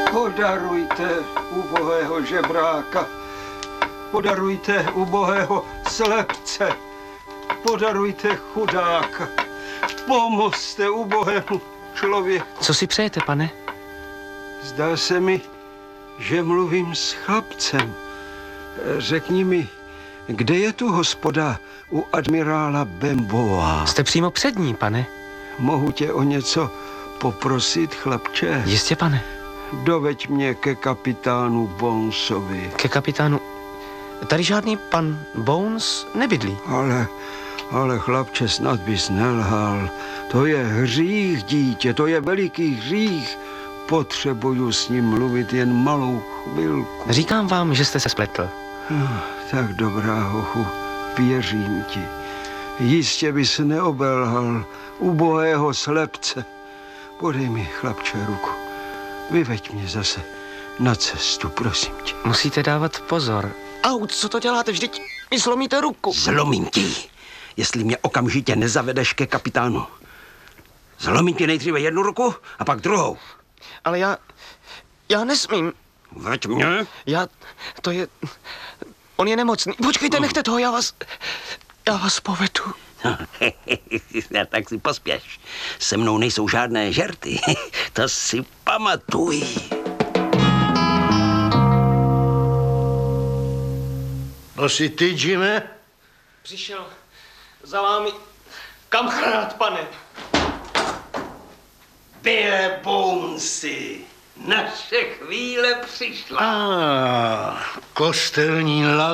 Podarujte ubohého žebráka. Podarujte ubohého slepce. Podarujte chudáka. Pomozte ubohému člověku. Co si přejete, pane? Zdá se mi, že mluvím s chlapcem. Řekni mi, kde je tu hospoda u admirála Benboa? Jste přímo před ní, pane. Mohu tě o něco poprosit, chlapče? Jistě, pane. Doveď mě ke kapitánu Bonesovi. Ke kapitánu... Tady žádný pan Bones nebydlí. Ale chlapče, snad bys nelhal. To je hřích, dítě, to je veliký hřích. Potřebuju s ním mluvit jen malou chvilku. Říkám vám, že jste se spletl. Tak dobrá, hochu, věřím ti. Jistě bys neobelhal ubohého slepce. Podej mi, chlapče, ruku. Vyveď mě zase na cestu, prosím tě. Musíte dávat pozor. Au, co to děláte? Vždyť mi zlomíte ruku. Zlomím ti, jestli mě okamžitě nezavedeš ke kapitánu. Zlomím ti nejdříve jednu ruku a pak druhou. Ale já nesmím. Vrať mě. On je nemocný. Počkejte, nechte toho, já vás povedu. Tak si pospěš. Se mnou nejsou žádné žerty. To si pamatuj. To jsi ty, Jimmy? Přišel za vámi kamarád, pane. Bille Bonesi, naše chvíle přišla. Kostelní